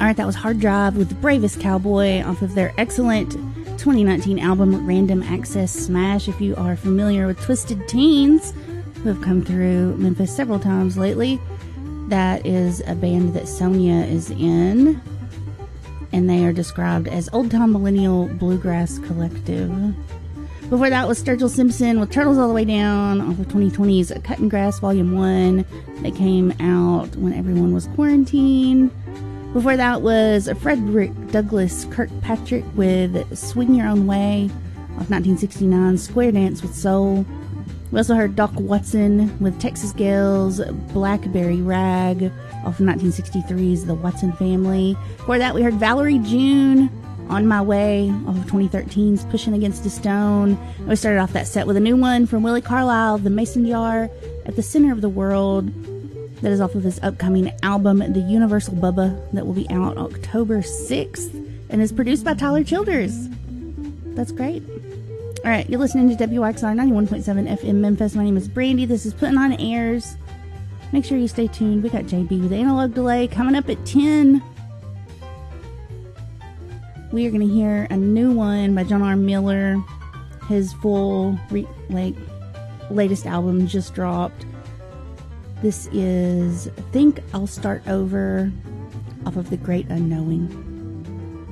Alright, that was Hard Drive with The Bravest Cowboy off of their excellent 2019 album Random Access Smash. If you are familiar with Twisted Teens, who have come through Memphis several times lately, that is a band that Sonia is in, and they are described as old-time millennial bluegrass collective. Before that was Sturgill Simpson with Turtles All the Way Down off of 2020's Cutting Grass Volume 1. They came out when everyone was quarantined. Before that was Frederick Douglass Kirkpatrick with Swing Your Own Way off 1969's Square Dance with Soul. We also heard Doc Watson with Texas Gales Blackberry Rag off of 1963's The Watson Family. Before that we heard Valerie June, On My Way off of 2013's Pushing Against a Stone. And we started off that set with a new one from Willie Carlisle, The Mason Jar at the Center of the World. That is off of his upcoming album, The Universal Bubba, that will be out October 6th and is produced by Tyler Childers. That's great. All right, you're listening to WXR 91.7 FM Memphis. My name is Brandy. This is Putting On Airs. Make sure you stay tuned. We got JB with Analog Delay coming up at 10. We are going to hear a new one by John R. Miller. His full latest album just dropped. This is Think I'll Start Over off of The Great Unknowing.